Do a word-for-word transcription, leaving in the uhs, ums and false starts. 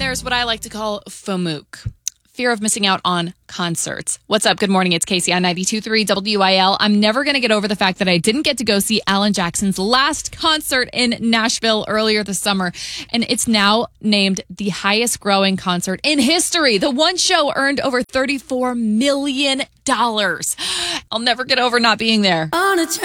there's what I like to call FOMOOC. Fear of missing out on concerts. What's up? Good morning. It's Casey on ninety-two point three W I L. I'm never going to get over the fact that I didn't get to go see Alan Jackson's last concert in Nashville earlier this summer. And it's now named the highest growing concert in history. The one show earned over thirty-four million dollars. I'll never get over not being there.